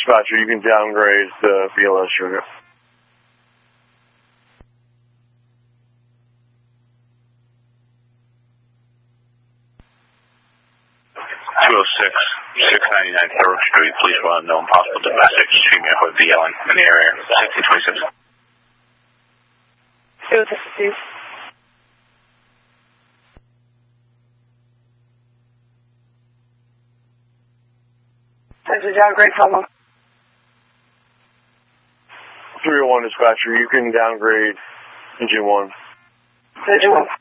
dispatcher, you can downgrade the BLS unit. 699 Federal Street, please run unknown possible domestic treatment for VL in the area, 1626. It was a 50. That's a downgrade problem. 301 dispatcher, you can downgrade engine 1. Engine 1.